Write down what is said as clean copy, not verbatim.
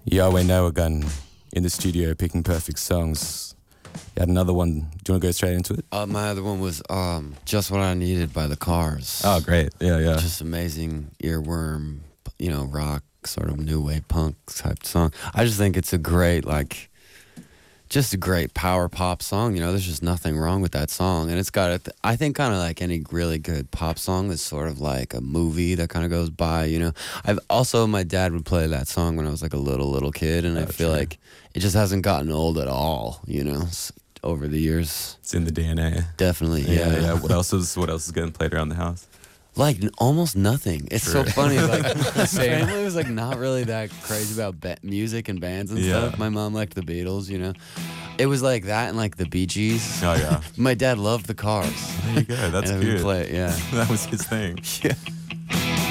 Yahweh Nawagun in the studio picking perfect songs. You had another one. Do you want to go straight into it? My other one was Just What I Needed by The Cars. Oh, great. Yeah. Just amazing earworm, rock, sort of new wave punk type song. I just think it's a great, just a great power pop song. There's just nothing wrong with that song. And it's got, I think, kind of like any really good pop song is sort of like a movie that kind of goes by, my dad would play that song when I was like a little kid. And I feel like it just hasn't gotten old at all, over the years. It's in the DNA. Definitely, yeah. What else is getting played around the house? Like almost nothing. It's so funny. Like my family was like not really that crazy about music and bands and stuff. My mom liked the Beatles. It was like that and like the Bee Gees. Oh yeah. My dad loved the Cars. There you go. That's and good. Play it, yeah. That was his thing. Yeah.